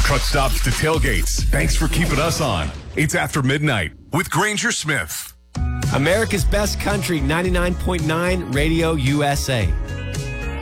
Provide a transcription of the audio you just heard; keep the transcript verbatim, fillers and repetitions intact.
truck stops to tailgates, thanks for keeping us on. It's After Midnight with Granger Smith. America's Best Country, ninety-nine point nine Radio U S A.